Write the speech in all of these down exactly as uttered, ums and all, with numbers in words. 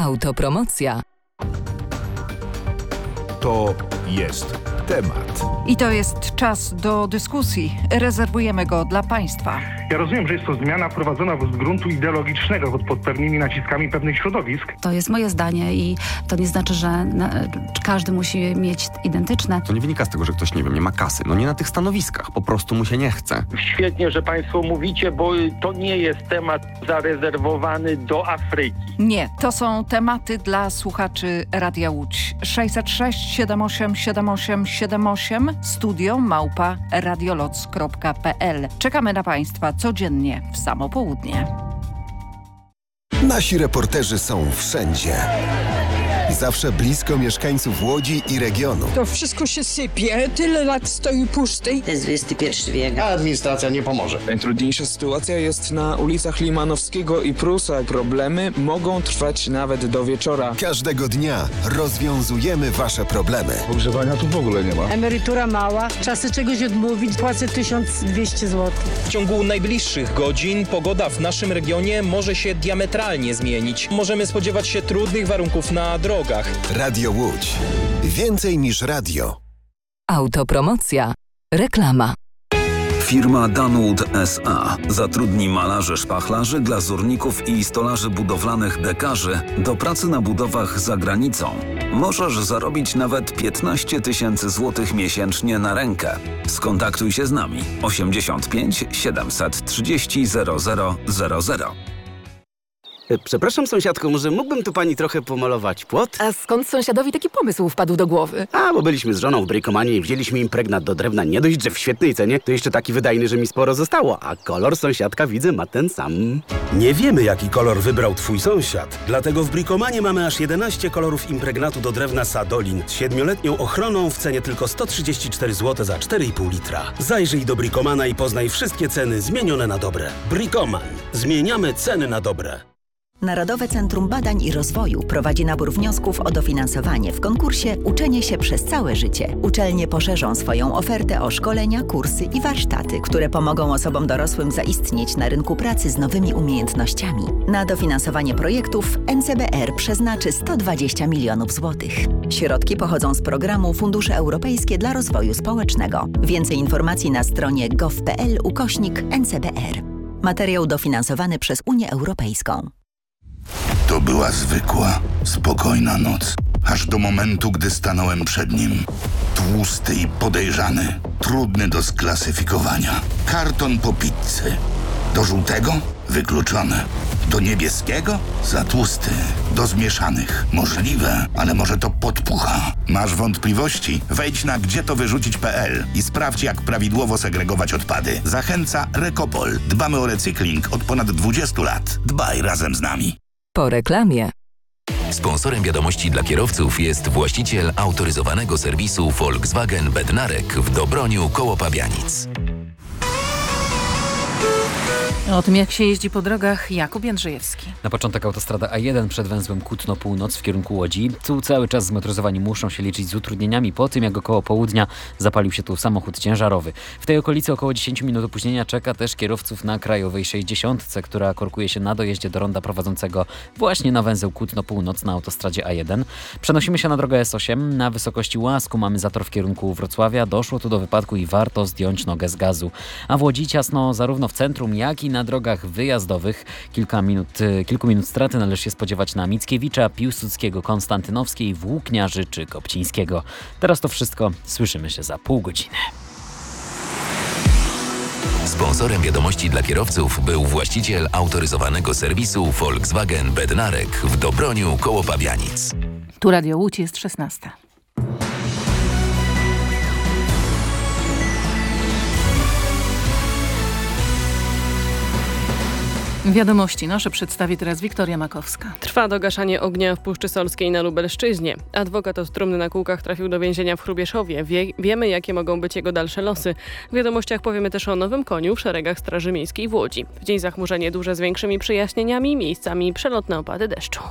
Autopromocja. To jest temat. I to jest czas do dyskusji. Rezerwujemy go dla Państwa. Ja rozumiem, że jest to zmiana wprowadzona z gruntu ideologicznego pod, pod pewnymi naciskami pewnych środowisk. To jest moje zdanie i to nie znaczy, że na, każdy musi mieć identyczne. To nie wynika z tego, że ktoś, nie wiem, nie ma kasy. No nie na tych stanowiskach. Po prostu mu się nie chce. Świetnie, że Państwo mówicie, bo to nie jest temat zarezerwowany do Afryki. Nie, to są tematy dla słuchaczy Radia Łódź. sześćset sześć siedem osiem siedem osiem siedem osiem, studio małpa radioloc kropka p l. Czekamy na Państwa codziennie w samo południe. Nasi reporterzy są wszędzie. Zawsze blisko mieszkańców Łodzi i regionu. To wszystko się sypie, tyle lat stoi pusty. To jest dwudziesty pierwszy wiek. A administracja nie pomoże. Najtrudniejsza sytuacja jest na ulicach Limanowskiego i Prusa. Problemy mogą trwać nawet do wieczora. Każdego dnia rozwiązujemy Wasze problemy. Ogrzewania tu w ogóle nie ma. Emerytura mała, czasy czegoś odmówić, płacę tysiąc dwieście złotych. W ciągu najbliższych godzin pogoda w naszym regionie może się diametralnie zmienić. Możemy spodziewać się trudnych warunków na drogach. Radio Łódź. Więcej niż radio. Autopromocja. Reklama. Firma Danwood S A zatrudni malarzy, szpachlarzy, glazurników i stolarzy budowlanych dekarzy do pracy na budowach za granicą. Możesz zarobić nawet piętnaście tysięcy złotych miesięcznie na rękę. Skontaktuj się z nami. osiemdziesiąt pięć siedemset trzydzieści zero zero zero zero. Przepraszam, sąsiadko, może mógłbym tu pani trochę pomalować płot? A skąd sąsiadowi taki pomysł wpadł do głowy? A, bo byliśmy z żoną w Brikomanie i wzięliśmy impregnat do drewna. Nie dość, że w świetnej cenie, to jeszcze taki wydajny, że mi sporo zostało. A kolor sąsiadka, widzę, ma ten sam. Nie wiemy, jaki kolor wybrał twój sąsiad. Dlatego w Brikomanie mamy aż jedenaście kolorów impregnatu do drewna Sadolin z siedmioletnią ochroną w cenie tylko sto trzydzieści cztery złote za cztery i pół litra. Zajrzyj do Brikomana i poznaj wszystkie ceny zmienione na dobre. Brikoman. Zmieniamy ceny na dobre. Narodowe Centrum Badań i Rozwoju prowadzi nabór wniosków o dofinansowanie w konkursie Uczenie się przez całe życie. Uczelnie poszerzą swoją ofertę o szkolenia, kursy i warsztaty, które pomogą osobom dorosłym zaistnieć na rynku pracy z nowymi umiejętnościami. Na dofinansowanie projektów N C B R przeznaczy sto dwadzieścia milionów złotych. Środki pochodzą z programu Fundusze Europejskie dla Rozwoju Społecznego. Więcej informacji na stronie gov.pl ukośnik N C B R. Materiał dofinansowany przez Unię Europejską. To była zwykła, spokojna noc. Aż do momentu, gdy stanąłem przed nim. Tłusty i podejrzany. Trudny do sklasyfikowania. Karton po pizzy. Do żółtego? Wykluczone. Do niebieskiego? Za tłusty. Do zmieszanych? Możliwe, ale może to podpucha. Masz wątpliwości? Wejdź na gdzie to wyrzucić kropka p l i sprawdź, jak prawidłowo segregować odpady. Zachęca Rekopol. Dbamy o recykling od ponad dwudziestu lat. Dbaj razem z nami. Po reklamie. Sponsorem wiadomości dla kierowców jest właściciel autoryzowanego serwisu Volkswagen Bednarek w Dobroniu koło Pabianic. O tym, jak się jeździ po drogach, Jakub Jędrzejewski. Na początek autostrada A jeden przed węzłem Kutno Północ w kierunku Łodzi. Tu cały czas zmotoryzowani muszą się liczyć z utrudnieniami po tym, jak około południa zapalił się tu samochód ciężarowy. W tej okolicy około dziesięć minut opóźnienia czeka też kierowców na Krajowej sześćdziesiątce, która korkuje się na dojeździe do ronda prowadzącego właśnie na węzeł Kutno Północ na autostradzie A jeden. Przenosimy się na drogę S osiem. Na wysokości Łasku mamy zator w kierunku Wrocławia. Doszło tu do wypadku i warto zdjąć nogę z gazu. A w Łodzi ciasno zarówno w centrum, jak i na drogach wyjazdowych. Kilka minut, kilku minut straty należy się spodziewać na Mickiewicza, Piłsudskiego, Konstantynowskiej, Włókniarzy czy Kopcińskiego. Teraz to wszystko. Słyszymy się za pół godziny. Sponsorem wiadomości dla kierowców był właściciel autoryzowanego serwisu Volkswagen Bednarek w Dobroniu koło Pabianic. Tu Radio Łódź, jest szesnasta. Wiadomości nasze przedstawi teraz Wiktoria Makowska. Trwa dogaszanie ognia w Puszczy Solskiej na Lubelszczyźnie. Adwokat Ostrumny na kółkach trafił do więzienia w Chrubieszowie. Wie, wiemy, jakie mogą być jego dalsze losy. W wiadomościach powiemy też o nowym koniu w szeregach Straży Miejskiej w Łodzi. W dzień zachmurzenie duże z większymi przyjaśnieniami, miejscami przelotne opady deszczu.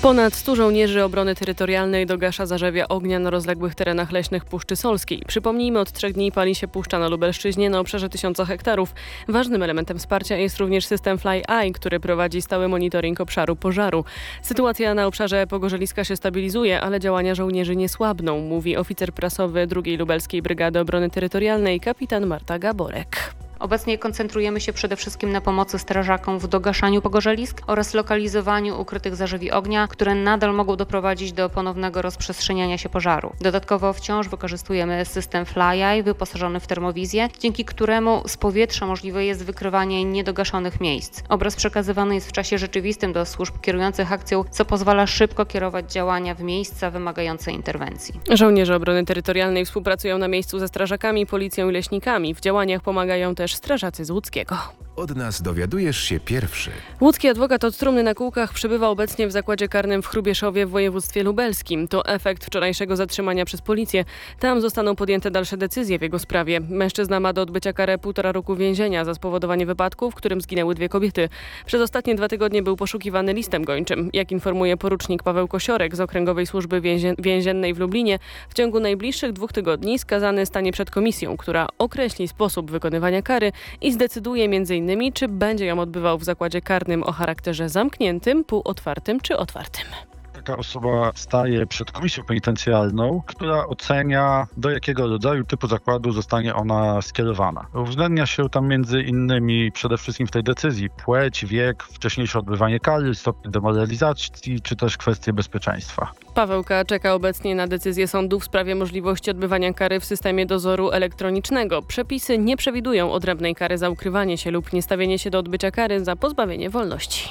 Ponad stu żołnierzy obrony terytorialnej dogasza zarzewia ognia na rozległych terenach leśnych Puszczy Solskiej. Przypomnijmy, od trzech dni pali się puszcza na Lubelszczyźnie na obszarze tysiąca hektarów. Ważnym elementem wsparcia jest również system Fly Eye, który prowadzi stały monitoring obszaru pożaru. Sytuacja na obszarze Pogorzeliska się stabilizuje, ale działania żołnierzy nie słabną, mówi oficer prasowy drugiej Lubelskiej Brygady Obrony Terytorialnej kapitan Marta Gaborek. Obecnie koncentrujemy się przede wszystkim na pomocy strażakom w dogaszaniu pogorzelisk oraz lokalizowaniu ukrytych zarzewi ognia, które nadal mogą doprowadzić do ponownego rozprzestrzeniania się pożaru. Dodatkowo wciąż wykorzystujemy system Fly Eye wyposażony w termowizję, dzięki któremu z powietrza możliwe jest wykrywanie niedogaszonych miejsc. Obraz przekazywany jest w czasie rzeczywistym do służb kierujących akcją, co pozwala szybko kierować działania w miejsca wymagające interwencji. Żołnierze obrony terytorialnej współpracują na miejscu ze strażakami, policją i leśnikami. W działaniach pomagają też strażacy z Łódzkiego. Od nas dowiadujesz się pierwszy. Łódzki adwokat od trumny na kółkach przebywa obecnie w zakładzie karnym w Chrubieszowie w województwie lubelskim. To efekt wczorajszego zatrzymania przez policję. Tam zostaną podjęte dalsze decyzje w jego sprawie. Mężczyzna ma do odbycia karę półtora roku więzienia za spowodowanie wypadku, w którym zginęły dwie kobiety. Przez ostatnie dwa tygodnie był poszukiwany listem gończym. Jak informuje porucznik Paweł Kosiorek z Okręgowej Służby Więzie- Więziennej w Lublinie, w ciągu najbliższych dwóch tygodni skazany stanie przed komisją, która określi sposób wykonywania kary i zdecyduje między innymi, czy będzie ją odbywał w zakładzie karnym o charakterze zamkniętym, półotwartym czy otwartym. Taka osoba staje przed komisją penitencjarną, która ocenia, do jakiego rodzaju typu zakładu zostanie ona skierowana. Uwzględnia się tam między innymi przede wszystkim w tej decyzji płeć, wiek, wcześniejsze odbywanie kary, stopień demoralizacji czy też kwestie bezpieczeństwa. Paweł K. czeka obecnie na decyzję sądu w sprawie możliwości odbywania kary w systemie dozoru elektronicznego. Przepisy nie przewidują odrębnej kary za ukrywanie się lub niestawienie się do odbycia kary za pozbawienie wolności.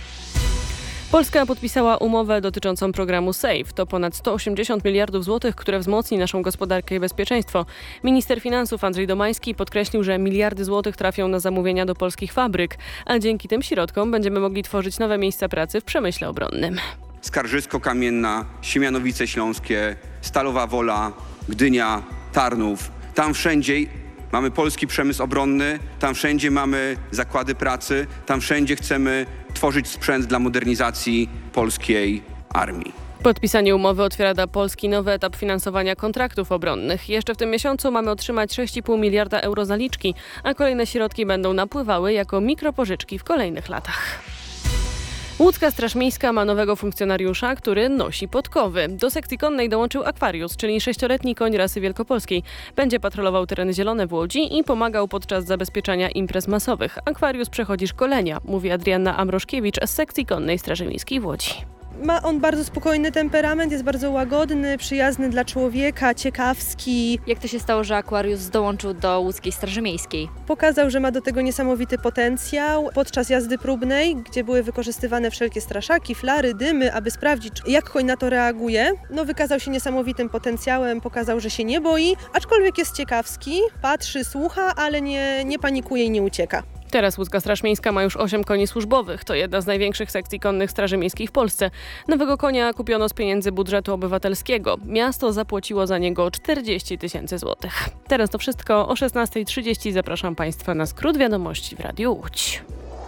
Polska podpisała umowę dotyczącą programu SAFE. To ponad sto osiemdziesiąt miliardów złotych, które wzmocni naszą gospodarkę i bezpieczeństwo. Minister finansów Andrzej Domański podkreślił, że miliardy złotych trafią na zamówienia do polskich fabryk, a dzięki tym środkom będziemy mogli tworzyć nowe miejsca pracy w przemyśle obronnym. Skarżysko-Kamienna, Siemianowice Śląskie, Stalowa Wola, Gdynia, Tarnów. Tam wszędzie mamy polski przemysł obronny, tam wszędzie mamy zakłady pracy, tam wszędzie chcemy tworzyć sprzęt dla modernizacji polskiej armii. Podpisanie umowy otwiera dla Polski nowy etap finansowania kontraktów obronnych. Jeszcze w tym miesiącu mamy otrzymać sześć i pół miliarda euro zaliczki, a kolejne środki będą napływały jako mikropożyczki w kolejnych latach. Łódzka Straż Miejska ma nowego funkcjonariusza, który nosi podkowy. Do sekcji konnej dołączył Aquarius, czyli sześcioletni koń rasy wielkopolskiej. Będzie patrolował tereny zielone w Łodzi i pomagał podczas zabezpieczania imprez masowych. Aquarius przechodzi szkolenia, mówi Adrianna Amroszkiewicz z sekcji konnej Straży Miejskiej w Łodzi. Ma on bardzo spokojny temperament, jest bardzo łagodny, przyjazny dla człowieka, ciekawski. Jak to się stało, że Aquarius dołączył do Łódzkiej Straży Miejskiej? Pokazał, że ma do tego niesamowity potencjał. Podczas jazdy próbnej, gdzie były wykorzystywane wszelkie straszaki, flary, dymy, aby sprawdzić, jak koń na to reaguje, no wykazał się niesamowitym potencjałem, pokazał, że się nie boi, aczkolwiek jest ciekawski, patrzy, słucha, ale nie, nie panikuje i nie ucieka. Teraz Łódzka Straż Miejska ma już osiem koni służbowych. To jedna z największych sekcji konnych Straży Miejskiej w Polsce. Nowego konia kupiono z pieniędzy budżetu obywatelskiego. Miasto zapłaciło za niego czterdzieści tysięcy złotych. Teraz to wszystko. O szesnasta trzydzieści zapraszam Państwa na skrót wiadomości w Radiu Łódź.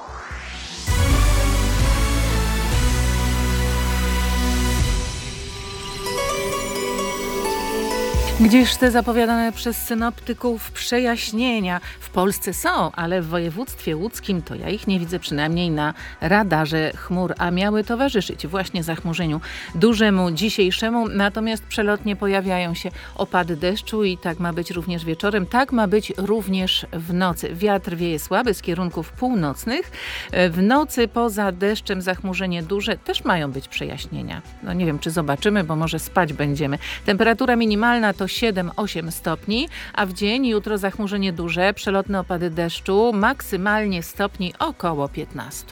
Gdzież te zapowiadane przez synoptyków przejaśnienia w Polsce są, ale w województwie łódzkim to ja ich nie widzę, przynajmniej na radarze chmur, a miały towarzyszyć właśnie zachmurzeniu dużemu dzisiejszemu. Natomiast przelotnie pojawiają się opady deszczu i tak ma być również wieczorem, tak ma być również w nocy. Wiatr wieje słaby z kierunków północnych. W nocy poza deszczem zachmurzenie duże, też mają być przejaśnienia. No nie wiem, czy zobaczymy, bo może spać będziemy. Temperatura minimalna to siedem osiem stopni, a w dzień jutro zachmurzenie duże, przelotne opady deszczu, maksymalnie stopni około piętnaście.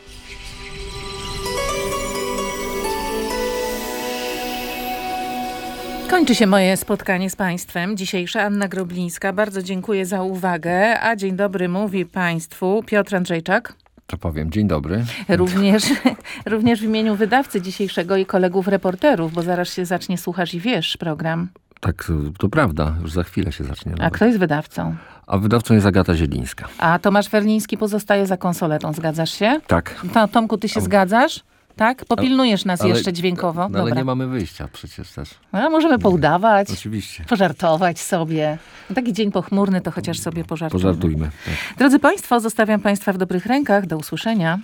Kończy się moje spotkanie z Państwem. Dzisiejsza Anna Groblińska. Bardzo dziękuję za uwagę, a dzień dobry mówi Państwu Piotr Andrzejczak. To powiem, dzień dobry. Również, również w imieniu wydawcy dzisiejszego i kolegów reporterów, bo zaraz się zacznie Słuchasz i Wiesz program. Tak, to prawda. Już za chwilę się zacznie. A nawet. kto jest wydawcą? A wydawcą jest Agata Zielińska. A Tomasz Werliński pozostaje za konsoletą, zgadzasz się? Tak. To, Tomku, ty się A... zgadzasz? Tak? Popilnujesz nas ale, jeszcze dźwiękowo? No, ale Dobra. nie mamy wyjścia przecież też. No, możemy poudawać. Oczywiście. Pożartować sobie. No, taki dzień pochmurny, to chociaż sobie pożartujmy. Pożartujmy. Tak. Drodzy Państwo, zostawiam Państwa w dobrych rękach. Do usłyszenia.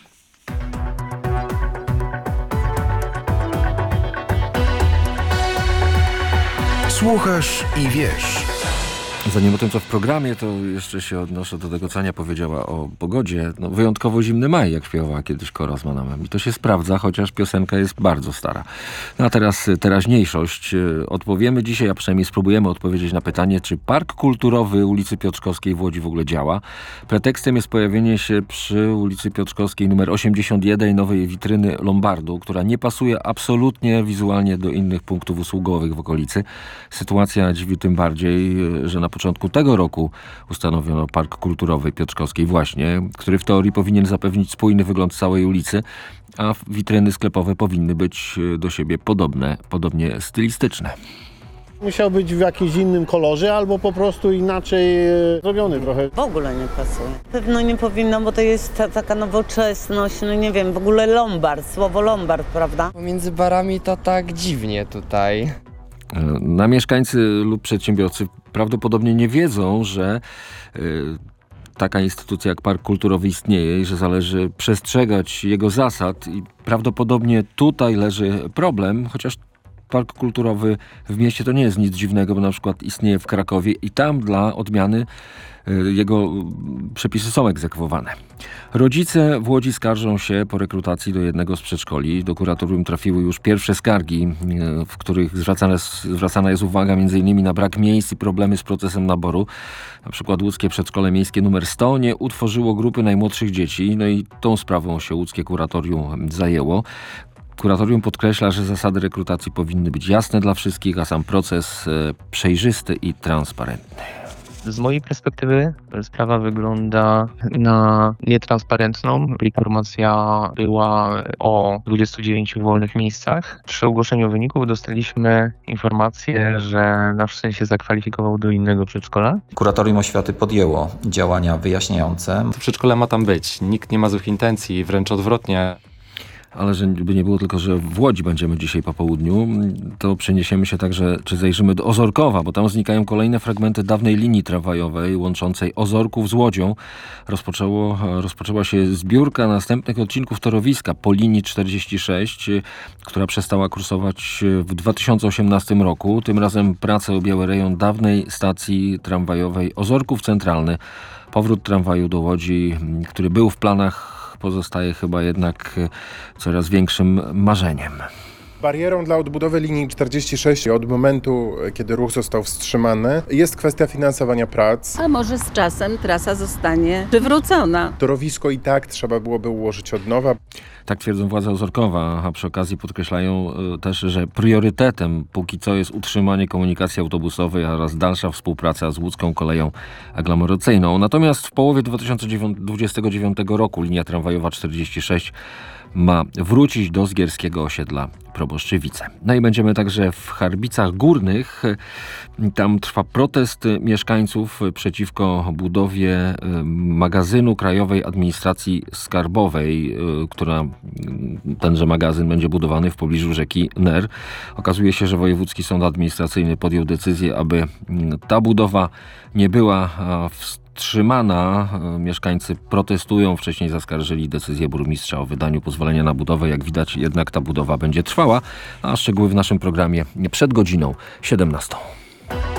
Słuchasz i wiesz. Zanim o tym, co w programie, to jeszcze się odnoszę do tego, co Ania powiedziała o pogodzie. No, wyjątkowo zimny maj, jak śpiewała kiedyś Kora z Manamem. I to się sprawdza, chociaż piosenka jest bardzo stara. No a teraz teraźniejszość. Odpowiemy dzisiaj, a przynajmniej spróbujemy odpowiedzieć na pytanie, czy Park Kulturowy ulicy Piotrkowskiej w Łodzi w ogóle działa. Pretekstem jest pojawienie się przy ulicy Piotrkowskiej numer osiemdziesiąt jeden nowej witryny Lombardu, która nie pasuje absolutnie wizualnie do innych punktów usługowych w okolicy. Sytuacja dziwi tym bardziej, że na początku tego roku ustanowiono Park Kulturowy Piotrkowskiej właśnie, który w teorii powinien zapewnić spójny wygląd całej ulicy, a witryny sklepowe powinny być do siebie podobne, podobnie stylistyczne. Musiał być w jakimś innym kolorze albo po prostu inaczej zrobiony trochę. W ogóle nie pasuje. Pewno nie powinno, bo to jest ta, taka nowoczesność, no nie wiem, w ogóle Lombard, słowo Lombard, prawda? Pomiędzy barami to tak dziwnie tutaj. Na mieszkańcy lub przedsiębiorcy prawdopodobnie nie wiedzą, że y, taka instytucja jak Park Kulturowy istnieje i że zależy przestrzegać jego zasad i prawdopodobnie tutaj leży problem, chociaż Park Kulturowy w mieście to nie jest nic dziwnego, bo na przykład istnieje w Krakowie i tam dla odmiany jego przepisy są egzekwowane. Rodzice w Łodzi skarżą się po rekrutacji do jednego z przedszkoli. Do kuratorium trafiły już pierwsze skargi, w których zwracana jest, zwracana jest uwaga m.in. na brak miejsc i problemy z procesem naboru. Na przykład łódzkie przedszkole miejskie numer sto nie utworzyło grupy najmłodszych dzieci, no i tą sprawą się łódzkie kuratorium zajęło. Kuratorium podkreśla, że zasady rekrutacji powinny być jasne dla wszystkich, a sam proces przejrzysty i transparentny. Z mojej perspektywy sprawa wygląda na nietransparentną. Informacja była o dwudziestu dziewięciu wolnych miejscach. Przy ogłoszeniu wyników dostaliśmy informację, że nasz syn się zakwalifikował do innego przedszkola. Kuratorium Oświaty podjęło działania wyjaśniające. To przedszkole ma tam być. Nikt nie ma złych intencji, wręcz odwrotnie. Ale żeby nie było tylko, że w Łodzi będziemy dzisiaj po południu, to przeniesiemy się także, czy zajrzymy do Ozorkowa, bo tam znikają kolejne fragmenty dawnej linii tramwajowej łączącej Ozorków z Łodzią. Rozpoczęło, rozpoczęła się zbiórka następnych odcinków torowiska po linii czterdzieści sześć, która przestała kursować w dwa tysiące osiemnastym roku. Tym razem prace objęły rejon dawnej stacji tramwajowej Ozorków Centralny. Powrót tramwaju do Łodzi, który był w planach, pozostaje chyba jednak coraz większym marzeniem. Barierą dla odbudowy linii czterdzieści sześć od momentu, kiedy ruch został wstrzymany, jest kwestia finansowania prac. A może z czasem trasa zostanie przywrócona. Torowisko i tak trzeba byłoby ułożyć od nowa. Tak twierdzą władze Ozorkowa, a przy okazji podkreślają też, że priorytetem póki co jest utrzymanie komunikacji autobusowej oraz dalsza współpraca z łódzką koleją aglomeracyjną. Natomiast w połowie dwa tysiące dwudziestego dziewiątego roku linia tramwajowa czterdzieści sześć ma wrócić do zgierskiego osiedla Proboszczywice. No i będziemy także w Charbicach Górnych. Tam trwa protest mieszkańców przeciwko budowie magazynu Krajowej Administracji Skarbowej, która tenże magazyn będzie budowany w pobliżu rzeki Ner. Okazuje się, że Wojewódzki Sąd Administracyjny podjął decyzję, aby ta budowa nie była wstrzymana. Mieszkańcy protestują. Wcześniej zaskarżyli decyzję burmistrza o wydaniu pozwolenia na budowę. Jak widać, jednak ta budowa będzie trwała, a szczegóły w naszym programie przed godziną siedemnastą.